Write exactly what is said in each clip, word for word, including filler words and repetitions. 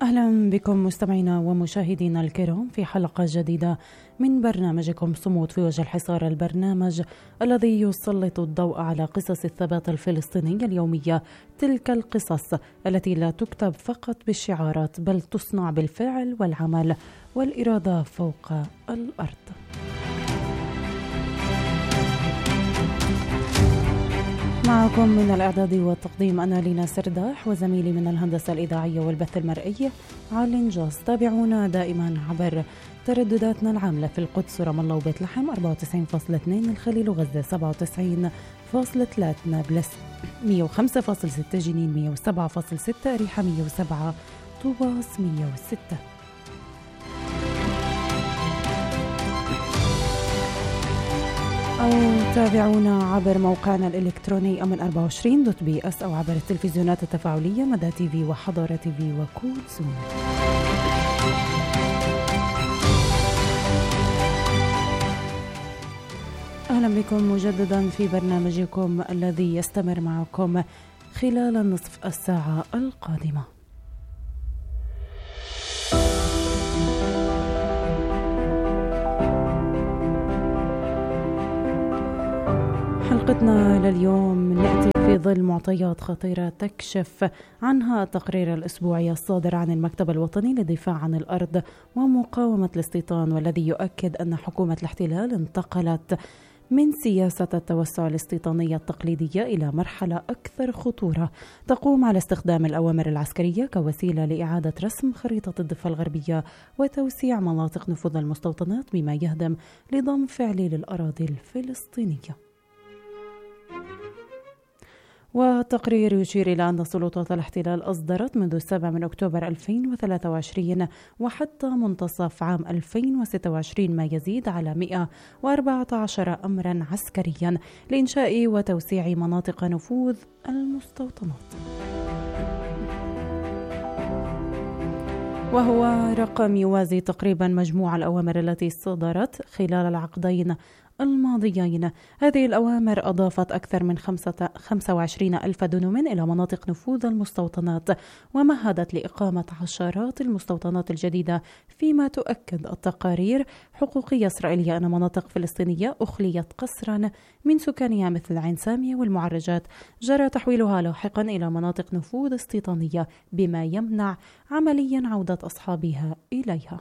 أهلا بكم مستمعينا ومشاهدينا الكرام في حلقة جديدة من برنامجكم صمود في وجه الحصار، البرنامج الذي يسلط الضوء على قصص الثبات الفلسطيني اليومية، تلك القصص التي لا تكتب فقط بالشعارات بل تصنع بالفعل والعمل والإرادة فوق الأرض. معكم من الإعداد والتقديم أنا لينا سرداح، وزميلي من الهندسة الإذاعية والبث المرئي علي نجاز. تابعونا دائما عبر تردداتنا العاملة في القدس ورام الله وبيت لحم أربعة وتسعين فاصلة اثنين، الخليل وغزة سبعة وتسعين فاصلة ثلاثة، نابلس مئة وخمسة فاصلة ستة، جنين مئة وسبعة فاصلة ستة، أريحة مئة وسبعة، طوباس مئة وستة. أو تابعونا عبر موقعنا الإلكتروني أمن أربعة وعشرين دوت بي أس، أو عبر التلفزيونات التفاعلية مدى تي في وحضارة تي في وكول زوم. أهلا بكم مجددا في برنامجكم الذي يستمر معكم خلال النصف الساعة القادمة. حلقتنا لليوم نأتي في ظل معطيات خطيرة تكشف عنها التقرير الأسبوعي الصادر عن المكتب الوطني للدفاع عن الأرض ومقاومة الاستيطان، والذي يؤكد أن حكومة الاحتلال انتقلت من سياسة التوسع الاستيطانية التقليدية إلى مرحلة أكثر خطورة تقوم على استخدام الأوامر العسكرية كوسيلة لإعادة رسم خريطة الضفة الغربية وتوسيع مناطق نفوذ المستوطنات، بما يهدم لضم فعلي للأراضي الفلسطينية. والتقرير يشير إلى أن سلطات الاحتلال أصدرت منذ السابع من أكتوبر ألفين وثلاثة وعشرين وحتى منتصف عام ألفين وستة وعشرين ما يزيد على مئة وأربعة عشر أمرا عسكريا لإنشاء وتوسيع مناطق نفوذ المستوطنات، وهو رقم يوازي تقريبا مجموع الأوامر التي صدرت خلال العقدين الماضيين. هذه الأوامر أضافت أكثر من خمسة وعشرين ألف دنم إلى مناطق نفوذ المستوطنات، ومهدت لإقامة عشرات المستوطنات الجديدة، فيما تؤكد التقارير حقوقية إسرائيلية أن مناطق فلسطينية أخليت قسرا من سكانها مثل العين سامية والمعرجات جرى تحويلها لاحقا إلى مناطق نفوذ استيطانية، بما يمنع عمليا عودة أصحابها إليها.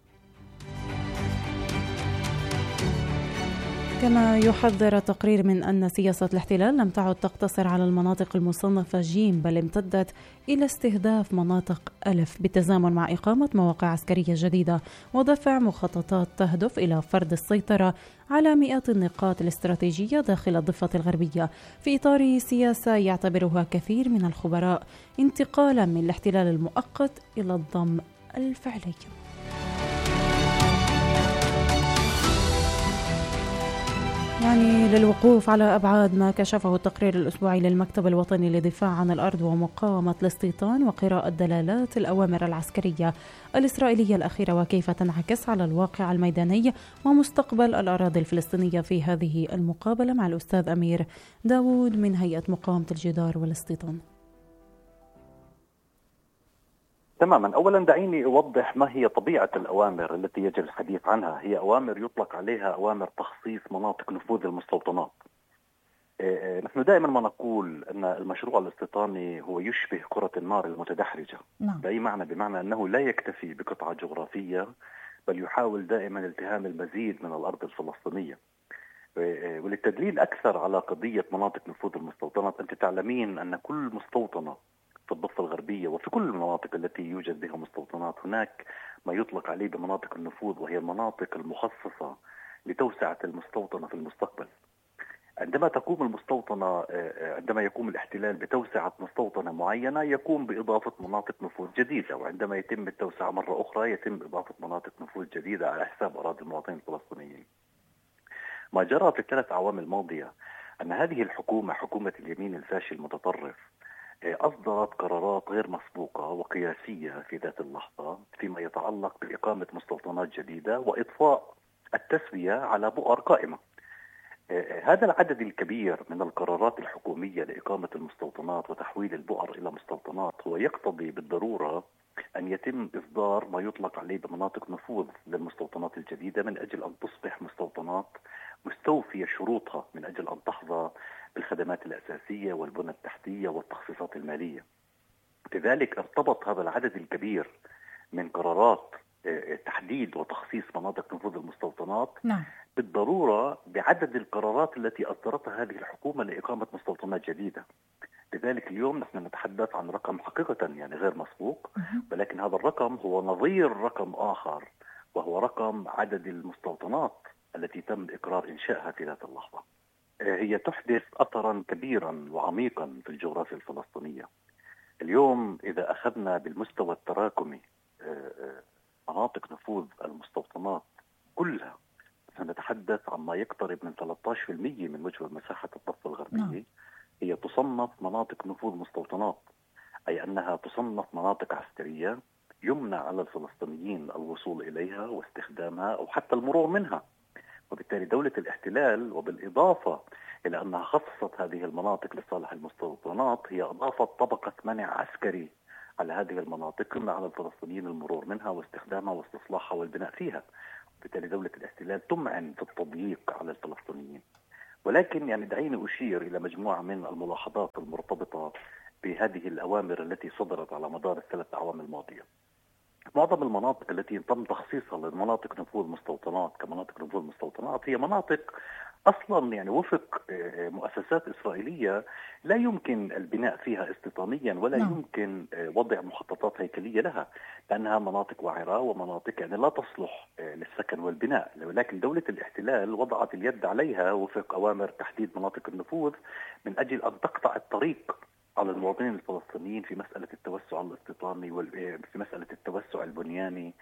كما يحذر التقرير من أن سياسة الاحتلال لم تعد تقتصر على المناطق المصنفة جيم، بل امتدت إلى استهداف مناطق ألف بالتزامن مع إقامة مواقع عسكرية جديدة ودفع مخططات تهدف إلى فرض السيطرة على مئات النقاط الاستراتيجية داخل الضفة الغربية، في إطار سياسة يعتبرها كثير من الخبراء انتقالا من الاحتلال المؤقت إلى الضم الفعلي. يعني للوقوف على أبعاد ما كشفه التقرير الأسبوعي للمكتب الوطني للدفاع عن الأرض ومقاومة الاستيطان، وقراءة دلالات الأوامر العسكرية الإسرائيلية الأخيرة وكيف تنعكس على الواقع الميداني ومستقبل الأراضي الفلسطينية، في هذه المقابلة مع الأستاذ أمير داود من هيئة مقاومة الجدار والاستيطان. تماما. أولا دعيني أوضح ما هي طبيعة الأوامر التي يجب الحديث عنها. هي أوامر يطلق عليها أوامر تخصيص مناطق نفوذ المستوطنات. نحن دائما ما نقول أن المشروع الاستيطاني هو يشبه كرة النار المتدحرجة. نعم. بأي معنى؟ بمعنى أنه لا يكتفي بقطعة جغرافية، بل يحاول دائما التهام المزيد من الأرض الفلسطينية. وللتدليل أكثر على قضية مناطق نفوذ المستوطنات، أنت تعلمين أن كل مستوطنة في الضفة الغربية وفي كل المناطق التي يوجد بها مستوطنات هناك ما يطلق عليه بمناطق النفوذ، وهي المناطق المخصصة لتوسعة المستوطنة في المستقبل. عندما تقوم المستوطنة عندما يقوم الاحتلال بتوسعة مستوطنة معينة، يقوم بإضافة مناطق نفوذ جديدة، وعندما يتم التوسعة مرة أخرى يتم إضافة مناطق نفوذ جديدة على حساب أراضي المواطنين الفلسطينيين. ما جرى في الثلاث أعوام الماضية أن هذه الحكومة، حكومة اليمين الفاشل المتطرف، أصدرت قرارات غير مسبوقة وقياسية في ذات اللحظة فيما يتعلق بإقامة مستوطنات جديدة وإضفاء التسوية على بؤر قائمة. هذا العدد الكبير من القرارات الحكومية لإقامة المستوطنات وتحويل البؤر إلى مستوطنات هو يقتضي بالضرورة أن يتم إصدار ما يطلق عليه بمناطق نفوذ للمستوطنات الجديدة من أجل أن تصبح مستوطنات مستوفية شروطها من أجل أن تحظى بالخدمات الأساسية والبنى التحتية والتخصيصات المالية. لذلك ارتبط هذا العدد الكبير من قرارات تحديد وتخصيص مناطق نفوذ المستوطنات نعم. بالضرورة بعدد القرارات التي أصدرتها هذه الحكومة لإقامة مستوطنات جديدة. لذلك اليوم نحن نتحدث عن رقم حقيقة يعني غير مسبوق، ولكن هذا الرقم هو نظير رقم آخر، وهو رقم عدد المستوطنات التي تم إقرار إنشائها في ذات اللحظة. هي تحدث أثرا كبيرا وعميقا في الجغرافيا الفلسطينية. اليوم إذا أخذنا بالمستوى التراكمي مناطق نفوذ المستوطنات كلها، سنتحدث عن ما يقترب من ثلاثة عشر بالمئة من مجمل مساحة الضفة الغربية هي تصنف مناطق نفوذ مستوطنات، أي أنها تصنف مناطق عسكرية يمنع على الفلسطينيين الوصول إليها واستخدامها أو حتى المرور منها. وبالتالي دولة الاحتلال وبالإضافة إلى أنها خصصت هذه المناطق لصالح المستوطنات هي أضافت طبقة منع عسكري على هذه المناطق يمنع على الفلسطينيين المرور منها واستخدامها واستصلاحها والبناء فيها. وبالتالي دولة الاحتلال تمعن في التضييق على الفلسطينيين. ولكن يعني دعيني أشير إلى مجموعة من الملاحظات المرتبطة بهذه الأوامر التي صدرت على مدار الثلاث أعوام الماضية. معظم المناطق التي تم تخصيصها لمناطق نفوذ مستوطنات كمناطق نفوذ مستوطنات هي مناطق أصلا يعني وفق مؤسسات إسرائيلية لا يمكن البناء فيها استيطانيا ولا نعم. يمكن وضع مخططات هيكلية لها، لأنها مناطق وعرة ومناطق يعني لا تصلح للسكن والبناء. ولكن دولة الاحتلال وضعت اليد عليها وفق أوامر تحديد مناطق النفوذ من أجل أن تقطع الطريق على المواطنين الفلسطينيين في مسألة التوسع الاستيطاني وفي مسألة التوسع البنياني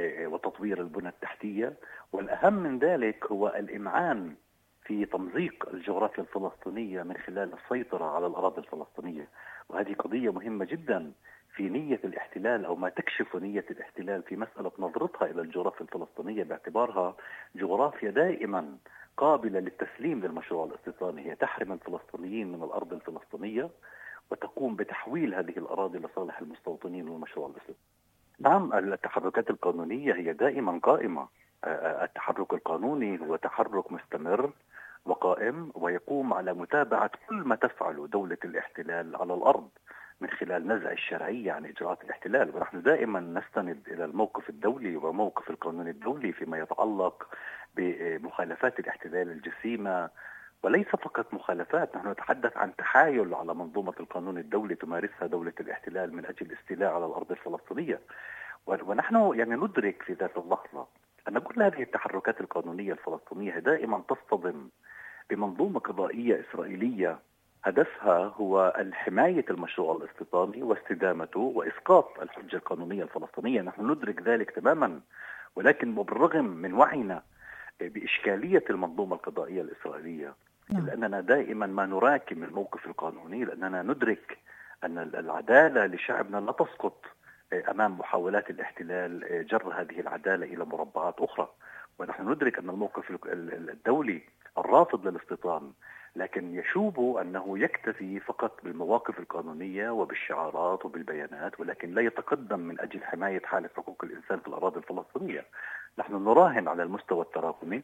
وتطوير البنى التحتية، والأهم من ذلك هو الإمعان في تمزيق الجغرافيا الفلسطينية من خلال السيطرة على الأراضي الفلسطينية. وهذه قضية مهمة جدا في نية الاحتلال أو ما تكشف نية الاحتلال في مسألة نظرتها إلى الجغرافيا الفلسطينية باعتبارها جغرافيا دائما قابلة للتسليم للمشروع الاستيطاني. هي تحرم الفلسطينيين من الأرض الفلسطينية وتقوم بتحويل هذه الأراضي لصالح المستوطنين والمشروع الاستيطاني. نعم، التحركات القانونية هي دائما قائمة. التحرك القانوني هو تحرك مستمر وقائم ويقوم على متابعة كل ما تفعله دولة الاحتلال على الأرض من خلال نزع الشرعية عن إجراءات الاحتلال. ونحن دائما نستند إلى الموقف الدولي وموقف القانون الدولي فيما يتعلق بمخالفات الاحتلال الجسيمة، وليس فقط مخالفات، نحن نتحدث عن تحايل على منظومة القانون الدولي تمارسها دولة الاحتلال من أجل الاستيلاء على الأرض الفلسطينية. ونحن يعني ندرك في ذات اللحظة أن كل هذه التحركات القانونية الفلسطينية دائما تصطدم بمنظومة قضائية إسرائيلية هدفها هو الحماية المشروع الاستيطاني واستدامته وإسقاط الحجة القانونية الفلسطينية. نحن ندرك ذلك تماما، ولكن بالرغم من وعينا بإشكالية المنظومة القضائية الإسرائيلية لأننا دائما ما نراكم الموقف القانوني، لأننا ندرك أن العدالة لشعبنا لا تسقط أمام محاولات الاحتلال جر هذه العدالة إلى مربعات أخرى. ونحن ندرك أن الموقف الدولي الرافض للاستيطان لكن يشوب أنه يكتفي فقط بالمواقف القانونية وبالشعارات وبالبيانات، ولكن لا يتقدم من أجل حماية حالة حقوق الإنسان في الأراضي الفلسطينية. نحن نراهن على المستوى التراكمي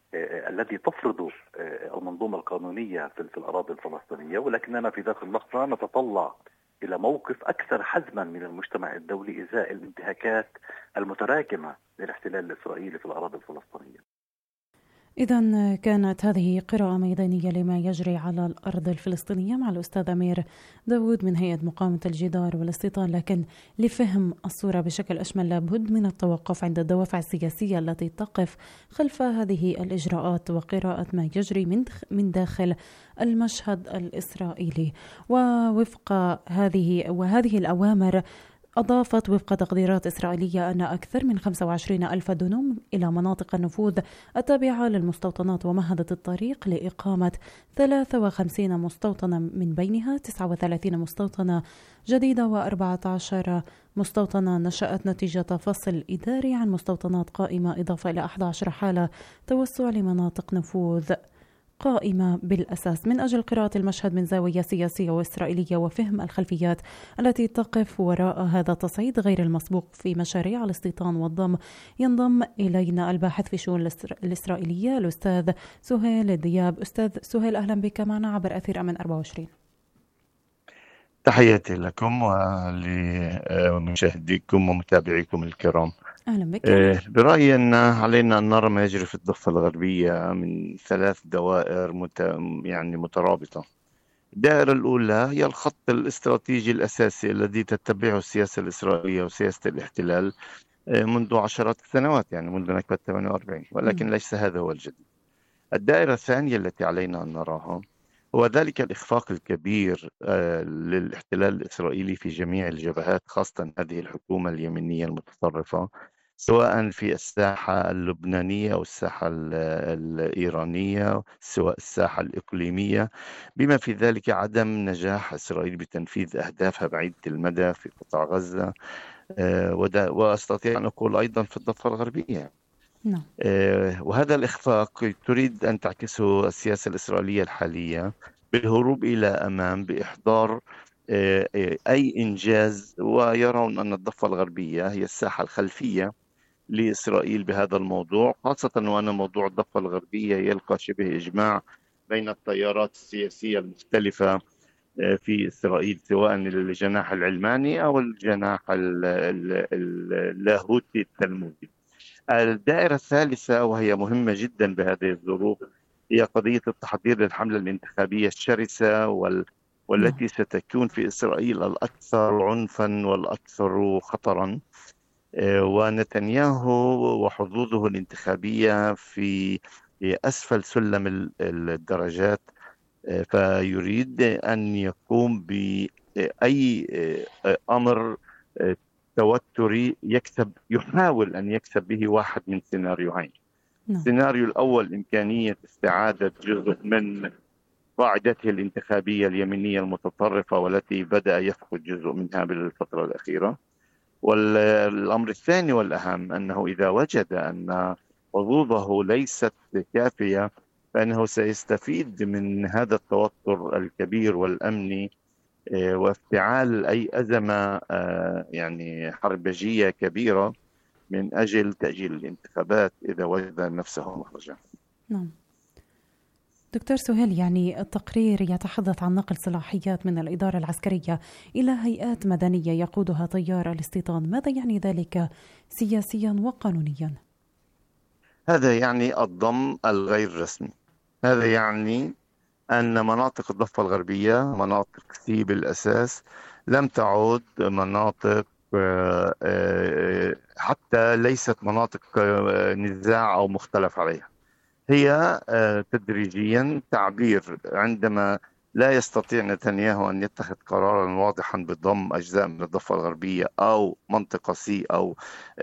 الذي تفرض المنظومة القانونية في الأراضي الفلسطينية، ولكننا في ذات اللحظة نتطلع إلى موقف أكثر حزما من المجتمع الدولي إزاء الانتهاكات المتراكمة للاحتلال الإسرائيلي في الأراضي الفلسطينية. إذن كانت هذه قراءة ميدانية لما يجري على الأرض الفلسطينية مع الأستاذ أمير داود من هيئة مقاومة الجدار والاستيطان. لكن لفهم الصورة بشكل أشمل لابد من التوقف عند الدوافع السياسية التي تقف خلف هذه الإجراءات وقراءة ما يجري من من داخل المشهد الإسرائيلي. ووفق هذه وهذه الأوامر أضافت وفق تقديرات إسرائيلية أن أكثر من خمسة وعشرين ألف دونم إلى مناطق النفوذ التابعة للمستوطنات، ومهدت الطريق لإقامة ثلاثة وخمسين مستوطنة من بينها تسعة وثلاثين مستوطنة جديدة وأربعة عشر مستوطنة نشأت نتيجة فصل إداري عن مستوطنات قائمة، إضافة إلى أحد عشر حالة توسع لمناطق نفوذ قائمة بالأساس من أجل قراءة المشهد من زاوية سياسية وإسرائيلية وفهم الخلفيات التي تقف وراء هذا التصعيد غير المسبوق في مشاريع الاستيطان والضم. ينضم إلينا الباحث في شؤون الإسرائيلية الأستاذ سهيل دياب. أستاذ سهيل، أهلا بك معنا عبر أثير أمن أربعة وعشرين. تحياتي لكم ولمشاهديكم ومتابعيكم الكرام. أهلا بك. برأيي أن علينا أن نرى ما يجري في الضفة الغربية من ثلاث دوائر مت... يعني مترابطة. الدائرة الأولى هي الخط الاستراتيجي الأساسي الذي تتبعه السياسة الإسرائيلية وسياسة الاحتلال منذ عشرات السنوات، يعني منذ نكبة ثمانية وأربعين، ولكن ليس هذا هو الجديد. الدائرة الثانية التي علينا أن نراها هو ذلك الإخفاق الكبير للاحتلال الإسرائيلي في جميع الجبهات، خاصة هذه الحكومة اليمينية المتطرفة، سواء في الساحة اللبنانية أو الساحة الإيرانية، سواء الساحة الإقليمية، بما في ذلك عدم نجاح إسرائيل بتنفيذ أهدافها بعيدة المدى في قطاع غزة، وأستطيع أن أقول أيضا في الضفة الغربية. نعم. وهذا الإخفاق تريد أن تعكسه السياسة الإسرائيلية الحالية بالهروب إلى أمام بإحضار أي إنجاز، ويرون أن الضفة الغربية هي الساحة الخلفية لإسرائيل بهذا الموضوع، خاصة وأن موضوع الضفة الغربية يلقى شبه إجماع بين التيارات السياسية المختلفة في إسرائيل، سواء الجناح العلماني أو الجناح اللاهوتي التلمودي. الدائرة الثالثة وهي مهمة جدا بهذه الظروف هي قضية التحضير للحملة الانتخابية الشرسة وال... والتي ستكون في إسرائيل الأكثر عنفا والأكثر خطرا، ونتنياهو وحظوظه الانتخابية في أسفل سلم الدرجات، فيريد أن يقوم بأي أمر توتري يكسب يحاول أن يكسب به واحد من سيناريوهين. نعم. السيناريو الأول إمكانية استعادة جزء من قاعدته الانتخابية اليمينية المتطرفة والتي بدأ يفقد جزء منها بالفترة الأخيرة. والأمر الثاني والأهم أنه إذا وجد أن حظوظه ليست كافية فإنه سيستفيد من هذا التوتر الكبير والأمني وافتعال أي أزمة يعني حربجية كبيرة من أجل تأجيل الانتخابات إذا وجد نفسه مخرجا. نعم. دكتور سهيل، يعني التقرير يتحدث عن نقل صلاحيات من الإدارة العسكرية إلى هيئات مدنية يقودها تيار الاستيطان، ماذا يعني ذلك سياسيا وقانونيا؟ هذا يعني الضم الغير رسمي، هذا يعني أن مناطق الضفة الغربية مناطق سي بالأساس لم تعد مناطق حتى ليست مناطق نزاع أو مختلف عليها، هي تدريجيا تعبير عندما لا يستطيع نتنياهو أن يتخذ قرارا واضحا بضم أجزاء من الضفة الغربية أو منطقة سي أو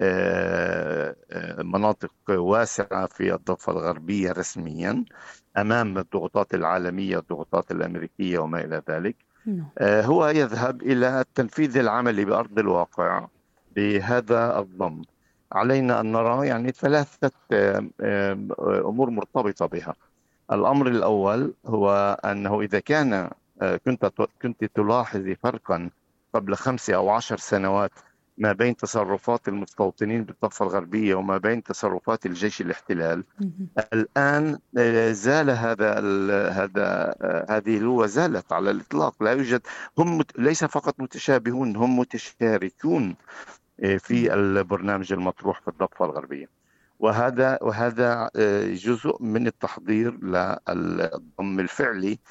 مناطق واسعة في الضفة الغربية رسميا أمام الضغوطات العالمية والضغوطات الأمريكية وما إلى ذلك، هو يذهب إلى التنفيذ العملي بأرض الواقع بهذا الضم. علينا أن نرى يعني ثلاثة أمور مرتبطة بها. الأمر الأول هو أنه إذا كان كنت كنت تلاحظي فرقا قبل خمس أو عشر سنوات ما بين تصرفات المستوطنين بالضفة الغربية وما بين تصرفات الجيش الاحتلال، الآن زال هذا هذا هذه الهوة زالت على الإطلاق. لا يوجد، هم ليس فقط متشابهون، هم متشاركون في البرنامج المطروح في الضفة الغربية، وهذا وهذا جزء من التحضير للضم الفعلي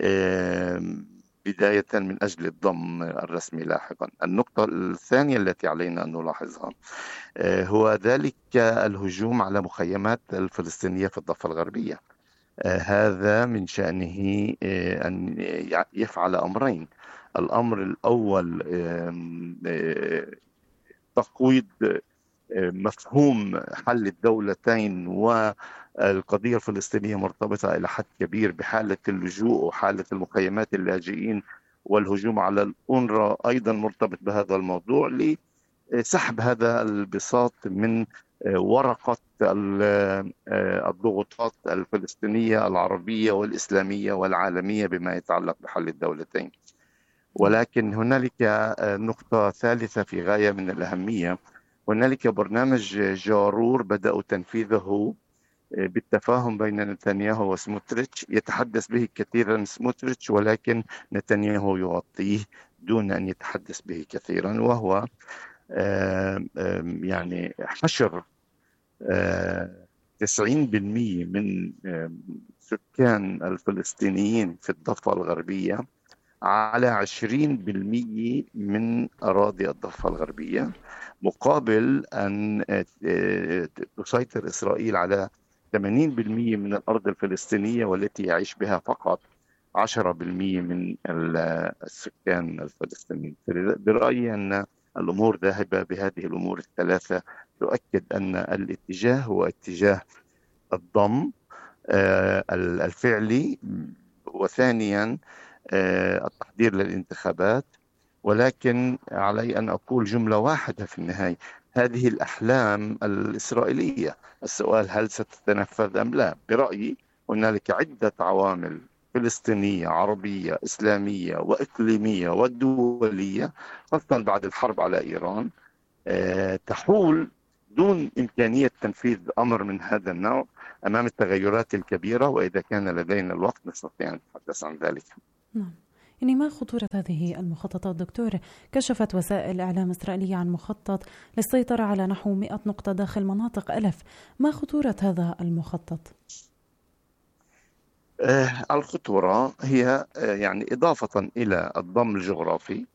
بداية من أجل الضم الرسمي لاحقا. النقطة الثانية التي علينا أن نلاحظها هو ذلك الهجوم على مخيمات الفلسطينية في الضفة الغربية. هذا من شأنه أن يفعل أمرين. الأمر الأول تقويض مفهوم حل الدولتين والقضية الفلسطينية مرتبطة إلى حد كبير بحالة اللجوء وحالة المخيمات اللاجئين، والهجوم على الأونروا أيضا مرتبط بهذا الموضوع لسحب هذا البساط من ورقة الضغوطات الفلسطينية العربية والإسلامية والعالمية بما يتعلق بحل الدولتين. ولكن هنالك نقطة ثالثة في غاية من الأهمية. هنالك برنامج جارور بدأوا تنفيذه بالتفاهم بين نتنياهو وسموتريتش، يتحدث به كثيرا سموتريتش ولكن نتنياهو يغطيه دون أن يتحدث به كثيرا، وهو يعني حشر تسعين بالمئة من سكان الفلسطينيين في الضفة الغربية على عشرين بالمئة من أراضي الضفة الغربية، مقابل أن تسيطر إسرائيل على ثمانين بالمئة من الأرض الفلسطينية والتي يعيش بها فقط عشرة بالمئة من السكان الفلسطينيين. برأيي أن الأمور ذاهبة بهذه الأمور الثلاثة، تؤكد أن الاتجاه هو اتجاه الضم الفعلي، وثانيا التحضير للانتخابات. ولكن علي أن أقول جملة واحدة في النهاية: هذه الأحلام الإسرائيلية، السؤال هل ستتنفذ أم لا؟ برأيي هنالك عدة عوامل فلسطينية عربية إسلامية وإقليمية ودولية، خاصة بعد الحرب على إيران، تحول دون إمكانية تنفيذ أمر من هذا النوع أمام التغيرات الكبيرة، وإذا كان لدينا الوقت نستطيع أن نتحدث عن ذلك. نعم. يعني ما خطورة هذه المخططات دكتور؟ كشفت وسائل إعلام إسرائيلية عن مخطط للسيطرة على نحو مئة نقطة داخل مناطق ألف. ما خطورة هذا المخطط؟ آه الخطورة هي آه يعني إضافة إلى الضم الجغرافي،